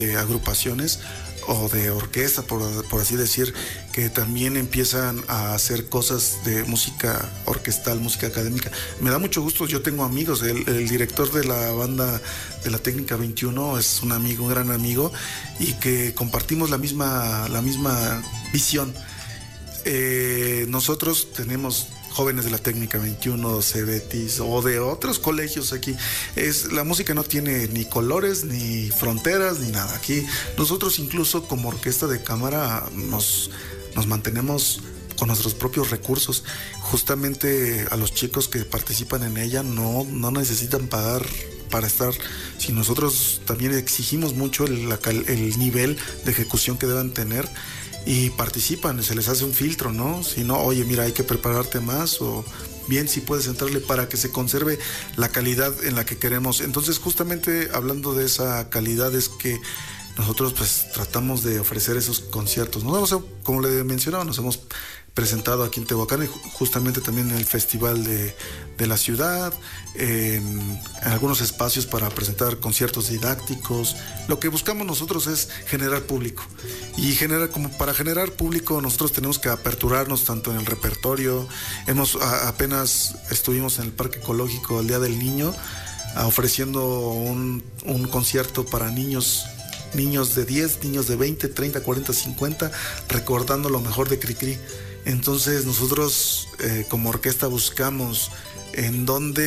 agrupaciones o de orquesta, por así decir, que también empiezan a hacer cosas de música orquestal, música académica. Me da mucho gusto, yo tengo amigos, el director de la banda de la Técnica 21 es un amigo, un gran amigo, y que compartimos la misma visión. Nosotros tenemos jóvenes de la Técnica 21, Cebetis o de otros colegios aquí. La música no tiene ni colores, ni fronteras, ni nada. Aquí nosotros incluso como orquesta de cámara nos mantenemos con nuestros propios recursos. Justamente a los chicos que participan en ella no necesitan pagar para estar. Si nosotros también exigimos mucho el nivel de ejecución que deban tener, y participan, se les hace un filtro, ¿no? Si no, oye, mira, hay que prepararte más, o bien, si puedes entrarle para que se conserve la calidad en la que queremos. Entonces, justamente hablando de esa calidad, es que nosotros pues tratamos de ofrecer esos conciertos. Como le mencionaba, nos hemos presentado aquí en Tehuacán, y justamente también en el festival de la ciudad, en algunos espacios para presentar conciertos didácticos. Lo que buscamos nosotros es generar público, y para generar público nosotros tenemos que aperturarnos tanto en el repertorio. Apenas estuvimos en el Parque Ecológico el Día del Niño, ofreciendo un concierto para niños de 10, niños de 20, 30, 40, 50, recordando lo mejor de Cricri. Entonces nosotros como orquesta buscamos en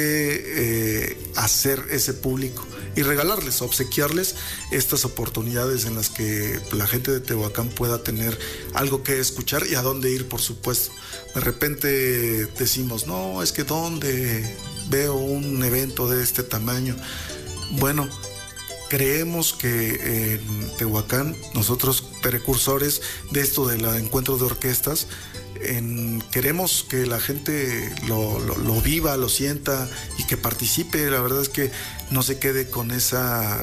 dónde hacer ese público y regalarles, obsequiarles estas oportunidades en las que la gente de Tehuacán pueda tener algo que escuchar y a dónde ir, por supuesto. De repente decimos, no, es que ¿dónde veo un evento de este tamaño? Bueno, creemos que en Tehuacán, nosotros precursores de esto del encuentro de orquestas, queremos que la gente lo viva, lo sienta y que participe. La verdad es que no se quede con esa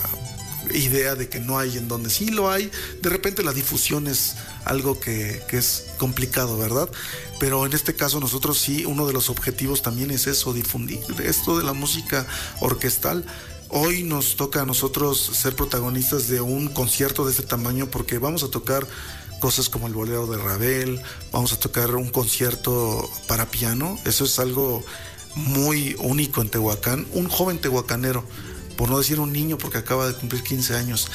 idea de que no hay en donde. Sí lo hay, de repente la difusión es algo que es complicado, ¿verdad? Pero en este caso nosotros sí, uno de los objetivos también es eso, difundir esto de la música orquestal. Hoy nos toca a nosotros ser protagonistas de un concierto de este tamaño, porque vamos a tocar cosas como el Bolero de Ravel, vamos a tocar un concierto para piano. Eso es algo muy único en Tehuacán. Un joven tehuacanero, por no decir un niño porque acaba de cumplir 15 años,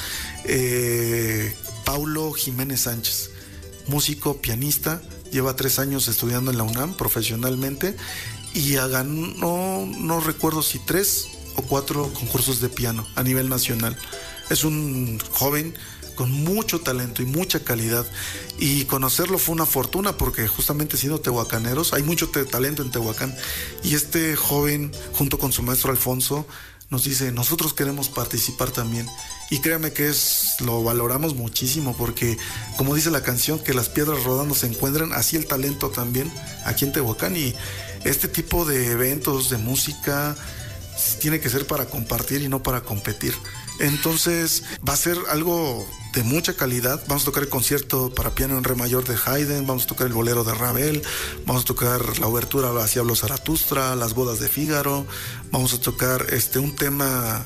Paulo Jiménez Sánchez, músico, pianista, lleva 3 años estudiando en la UNAM profesionalmente, y ganó, no recuerdo si 3 o 4 concursos de piano a nivel nacional. Es un joven con mucho talento y mucha calidad, y conocerlo fue una fortuna, porque justamente siendo tehuacaneros hay mucho talento en Tehuacán, y este joven junto con su maestro Alfonso nos dice, nosotros queremos participar también. Y créame que lo valoramos muchísimo, porque como dice la canción, que las piedras rodando se encuentran, así el talento también aquí en Tehuacán. Y este tipo de eventos de música tiene que ser para compartir y no para competir. Entonces va a ser algo de mucha calidad. Vamos a tocar el concierto para piano en re mayor de Haydn, vamos a tocar el Bolero de Ravel, vamos a tocar la obertura Así habló Zaratustra, Las bodas de Fígaro, vamos a tocar un tema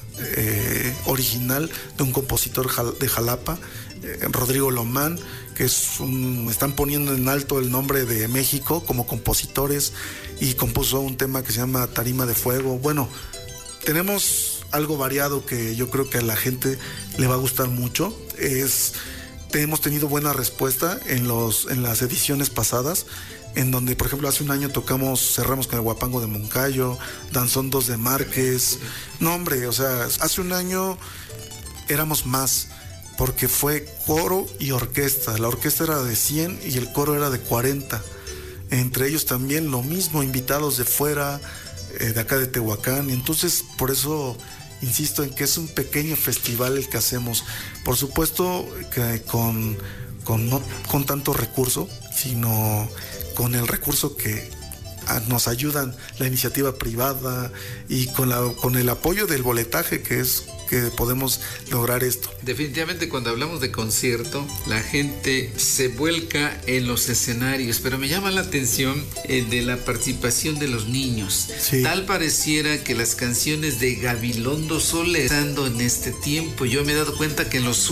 original de un compositor de Jalapa, Rodrigo Lomán, que están poniendo en alto el nombre de México como compositores, y compuso un tema que se llama Tarima de Fuego. Bueno, tenemos algo variado que yo creo que a la gente le va a gustar mucho. Hemos tenido buena respuesta en las ediciones pasadas, en donde, por ejemplo, hace un año cerramos con el Huapango de Moncayo, Danzón 2 de Márquez. No, hombre, o sea, hace un año éramos más, porque fue coro y orquesta. La orquesta era de 100 y el coro era de 40. Entre ellos también lo mismo, invitados de fuera, de acá de Tehuacán. Entonces, por eso insisto en que es un pequeño festival el que hacemos. Por supuesto que no con tanto recurso, sino con el recurso que nos ayudan la iniciativa privada, y con el apoyo del boletaje, que podemos lograr esto. Definitivamente, cuando hablamos de concierto, la gente se vuelca en los escenarios, pero me llama la atención de la participación de los niños. Sí. Tal pareciera que las canciones de Gabilondo Soler estando en este tiempo. Yo me he dado cuenta que en los